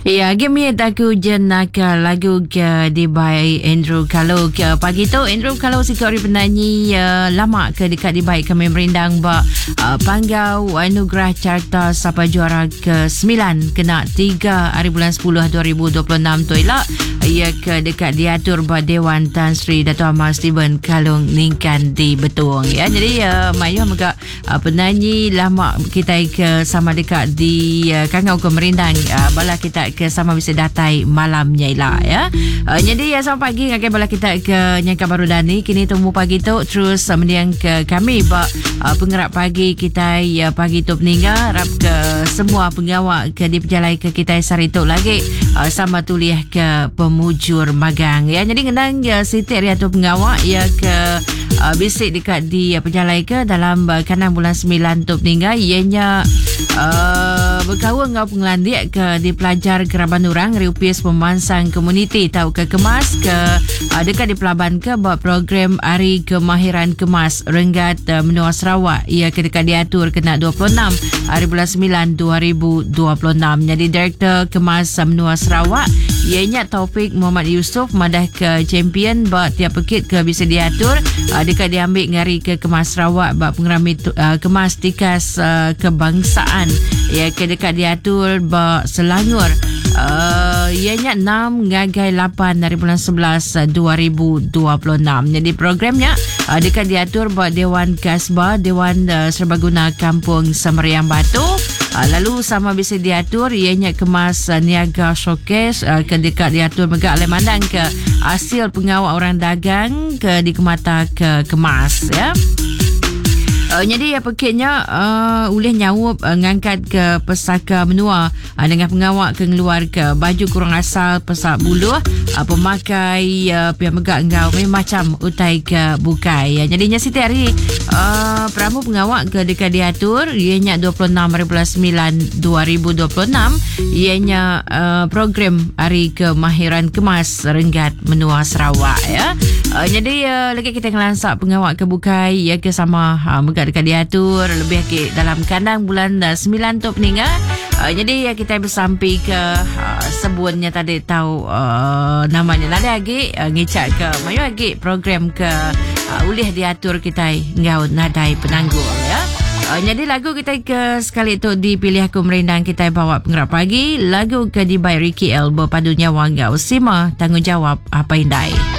Ya, game taku jenaka lagu ke di by Andrew Kalau ke pagi tu Andrew Kalau si kori penyanyi lama ke dekat di baik kami merindang ba panggau anugerah carta sapa juara ke-9 kena 3 hari bulan 10 2026 tu elak ia ke dekat diatur ba Dewan Tan Sri Dato' Amar Steven Kalung Ningkan di Betung ya. Jadi mayuh megak penyanyi lama kita ke sama dekat di kangau ke merindang bala kita ke sama bisa datai malamnya lah ya. Jadi selamat pagi ngakai bala kita ke Nyangka Baru Dani kini temu pagi tu terus mendiang ke kami ba penggerak pagi kita pagi tu peninggal rap ke semua pengawak ke di perjalai ke kita saritu lagi sama tuliah ke pemujur magang ya. Jadi kenang Siti Riatu pengawak ya ke bisik dekat di perjalai ke dalam kanang bulan 9 tu peninggal ianya berkawan ngau pengelandik ke di pelajar Keraban Urang Riupis Pemansang Komuniti tahu ke kemas ke dekat di Pelaban ke buat program Hari Kemahiran Kemas Renggat Menua Sarawak ia ke dekat diatur kena 26 hari bulan 9 2026. Jadi Direktur Kemas Menua Sarawak ianya Taufik Muhammad Yusof madah ke champion buat tiap pekit ke bisa diatur dekat diambil ngari ke Kemas Sarawak buat pengerami kemas tikas kebangsaan ia ke dekat diatur buat Selangor ianya 6 ngagai 8 dari bulan 11 2026. Jadi programnya dekat diatur buat Dewan Kasbah Dewan Serbaguna Kampung Semeriang Batu. Lalu sama bisa diatur ianya kemas niaga showcase ke dekat diatur megak lemandang ke hasil pengawal orang dagang ke di Kemata ke kemas ya. Jadi pekitnya boleh nyawup ngangkat ke pesaka menua dengan pengawak ke ngeluar ke baju kurang asal pesak buluh pemakai pihak megak engkau macam utai ke bukai. Jadinya Siti hari pramu pengawak ke dekat diatur ianya 26/9 2026 ianya program Hari Kemahiran Kemas Renggat Menua Sarawak ya. Jadi lagi kita ngelansak pengawak ke bukai ya ke sama dekat diatur lebih ke dalam kandang bulan 9 tu peninggal. Jadi kita bersampai ke sebutnya tadi tahu namanya nada lagi ngicak ke mayu lagi program ke ulih diatur kita ngau nadai penanggung ya. Jadi lagu kita ke sekali tu dipilih aku merindang kita bawa penggerak pagi lagu ke di by Ricky L berpadunya Wangau Sima Tanggungjawab Apa Indai.